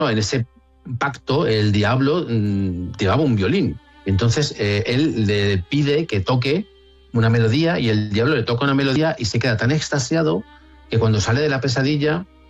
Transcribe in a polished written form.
No, en ese pacto el diablo llevaba un violín. Entonces él le pide que toque una melodía y el diablo le toca una melodía y se queda tan extasiado que cuando sale de la pesadilla